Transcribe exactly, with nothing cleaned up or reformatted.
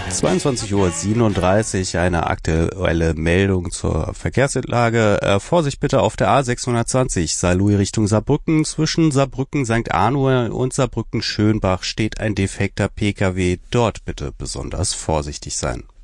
zweiundzwanzig Uhr siebenunddreißig, eine aktuelle Meldung zur Verkehrslage. Äh, Vorsicht bitte auf der A sechshundertzwanzig, Saarlouis Richtung Saarbrücken. Zwischen Saarbrücken Sankt Arnold und Saarbrücken Schönbach steht ein defekter Pkw. Dort bitte besonders vorsichtig sein.